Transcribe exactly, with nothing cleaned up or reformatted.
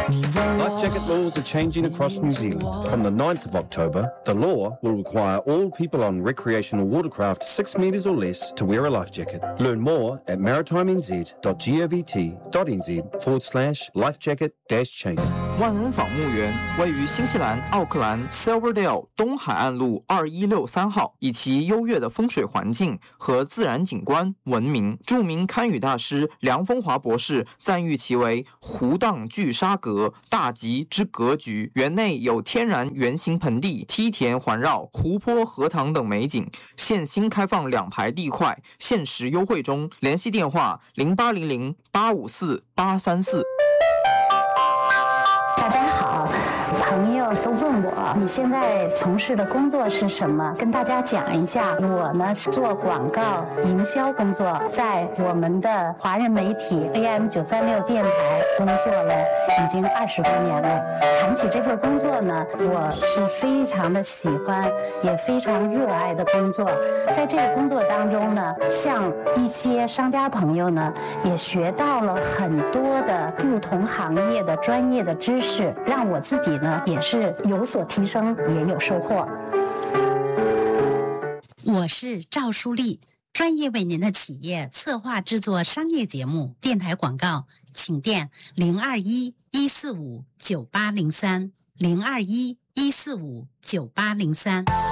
Life jacket laws are changing across New Zealand. From the ninth of October, the law will require all people on recreational watercraft six metres or less to wear a life jacket. Learn more at maritimenz.govt.nz forward slash life jacket dash change. 万恩坊墓园位于新西兰奥克兰 Silverdale 东海岸路二一六三号，以其优越的风水环境和自然景观闻名。著名堪舆大师梁风华博士赞誉其为湖荡聚沙阁，大吉之格局。园内有天然圆形盆地、梯田环绕、湖泊、荷塘等美景。现新开放两排地块，限时优惠中。联系电话零八零零八五四八三四。 大家好，朋友都问我你现在从事的工作是什么，跟大家讲一下。我呢是做广告营销工作，在我们的华人媒体 A M 九三六电台工作了已经二十多年了。谈起这份工作呢，我是非常的喜欢，也非常热爱的工作。在这个工作当中呢，像一些商家朋友呢，也学到了很多的不同行业的专业的知识，让我自己呢也是有所提升，也有收获。 我是赵淑丽，专业为您的企业策划制作商业节目、电台广告，请电零二一一四五九八零三零二一一四五九八零三。